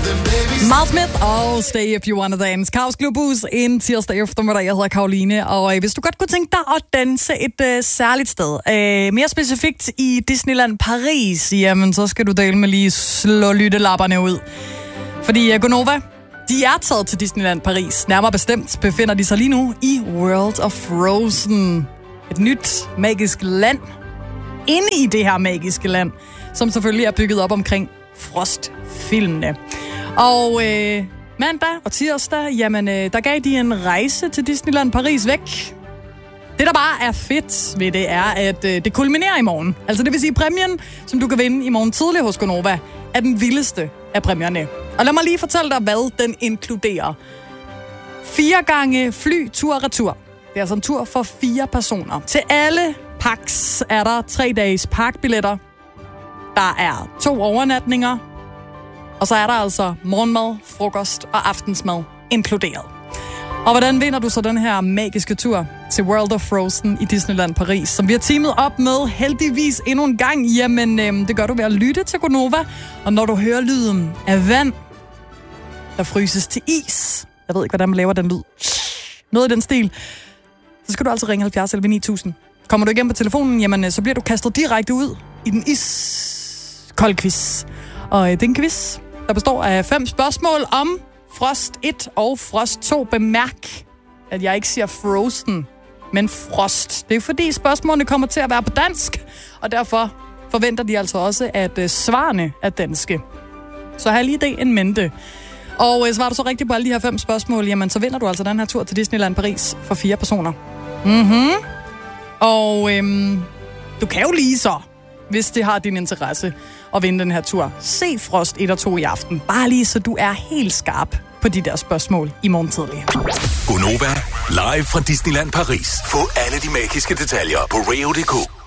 Miles Smith og Stay If You Wanna Dance. Kaos Globus en tirsdag eftermiddag. Jeg hedder Karoline, og hvis du godt kunne tænke dig at danse et særligt sted, mere specifikt i Disneyland Paris, jamen så skal du dele med lige slå lyttelapperne ud. Fordi Gonova, de er taget til Disneyland Paris. Nærmere bestemt befinder de sig lige nu i World of Frozen. Et nyt magisk land. Inde i det her magiske land, som selvfølgelig er bygget op omkring Frost-filmene. Og mandag og tirsdag, jamen der gav de en rejse til Disneyland Paris væk. Det, der bare er fedt ved det, er, at det kulminerer i morgen. Altså det vil sige, præmien, som du kan vinde i morgen tidlig hos Gonova, er den vildeste af præmierne. Og lad mig lige fortælle dig, hvad den inkluderer. 4 gange fly, tur og retur. Det er altså en tur for 4 personer. Til alle packs er der 3 dages parkbilletter. Der er 2 overnatninger. Og så er der altså morgenmad, frokost og aftensmad inkluderet. Og hvordan vinder du så den her magiske tur til World of Frozen i Disneyland Paris, som vi har teamet op med heldigvis endnu en gang? Jamen, det gør du ved at lytte til Gonova. Og når du hører lyden af vand, der fryses til is. Jeg ved ikke, hvordan man laver den lyd. Noget i den stil. Så skal du altså ringe 70 11 9000. Kommer du igen på telefonen, jamen, så bliver du kastet direkte ud i den iskold quiz. Og det er en quiz, der består af 5 spørgsmål om Frost 1 og Frost 2. Bemærk, at jeg ikke siger Frozen, men Frost. Det er fordi spørgsmålene kommer til at være på dansk, og derfor forventer de altså også, at svarene er danske. Så have lige det en mente. Og svarer du så rigtigt på alle de her 5 spørgsmål, jamen så vinder du altså den her tur til Disneyland Paris for 4 personer. Og du kan jo lige så, hvis det har din interesse at vinde den her tur, se Frost 1 og 2 i aften. Bare lige så du er helt skarp på de der spørgsmål i morgen tidlig. Gonova, live fra Disneyland Paris. Få alle de magiske detaljer på Rio.dk.